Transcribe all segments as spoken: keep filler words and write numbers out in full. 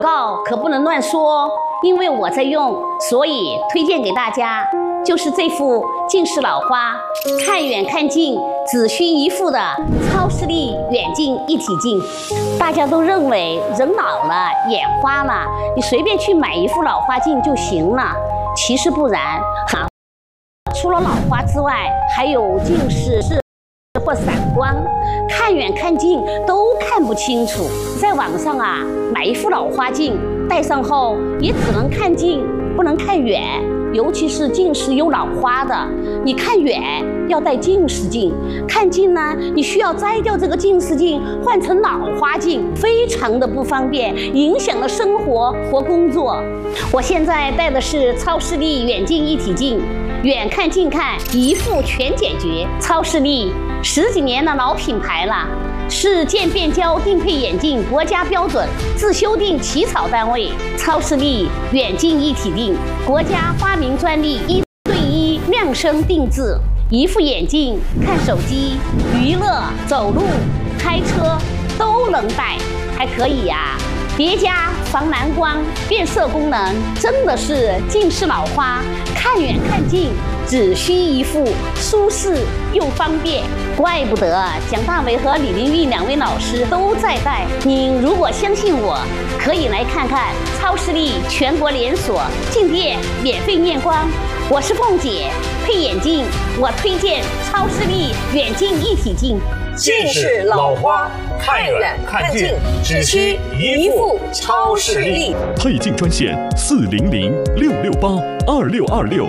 告可不能乱说，因为我在用，所以推荐给大家，就是这副近视老花，看远看近只需一副的超视力远近一体镜。大家都认为人老了眼花了，你随便去买一副老花镜就行了，其实不然哈。除了老花之外，还有近视或散光，看远看近都看不清楚。在网上啊，买一副老花镜，戴上后也只能看近，不能看远。尤其是近视有老花的，你看远要戴近视镜，看近呢，你需要摘掉这个近视镜，换成老花镜，非常的不方便，影响了生活和工作。我现在戴的是超视力远近一体镜，远看近看一副全解决。超视力十几年的老品牌了，是渐变焦定配眼镜国家标准自修订起草单位。超视力远近一体镜，国家发明专利，一对一量身定制，一副眼镜看手机、娱乐、走路、开车都能戴，还可以呀、啊。叠加防蓝光、变色功能，真的是近视老花看远看近只需一副，舒适又方便。怪不得蒋大为和李玲玉两位老师都在戴。您如果相信我，可以来看看超视力全国连锁，进店免费验光。我是凤姐，配眼镜我推荐超视力远近一体镜。 近视老花看远看近只需一副超视力。 配镜专线四零零六六八二六二六。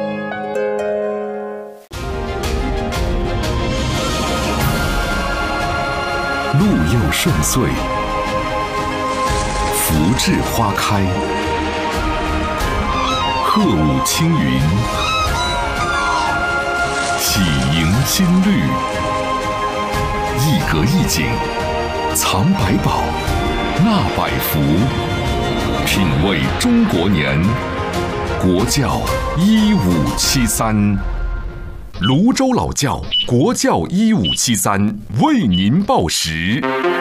路又顺遂，福至花开，鹤舞青云，喜迎新绿。一格一景，藏百宝，纳百福，品味中国年。国教一五七三，泸州老窖国教一五七三为您报时。